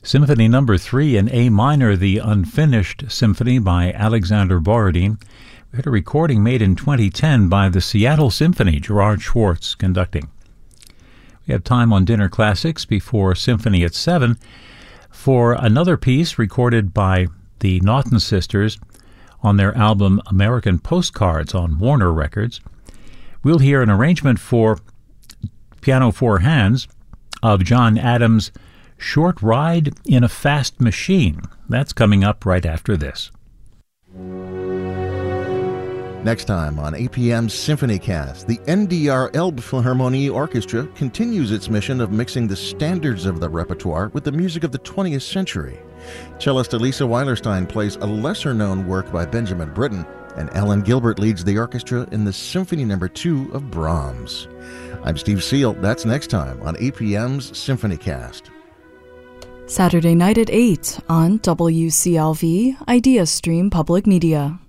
Symphony Number 3 in A minor, the Unfinished Symphony by Alexander Borodin. We had a recording made in 2010 by the Seattle Symphony, Gerard Schwartz conducting. We have time on Dinner Classics before Symphony at 7 for another piece recorded by the Naughton Sisters on their album American Postcards on Warner Records. We'll hear an arrangement for piano four hands of John Adams' Short Ride in a Fast Machine. That's coming up right after this. Next time on APM's SymphonyCast, the NDR Elbphilharmonie Orchestra continues its mission of mixing the standards of the repertoire with the music of the 20th century. Cellist Elisa Weilerstein plays a lesser-known work by Benjamin Britten, and Alan Gilbert leads the orchestra in the Symphony No. 2 of Brahms. I'm Steve Seal. That's next time on APM's SymphonyCast. Saturday night at 8 on WCLV Idea Stream Public Media.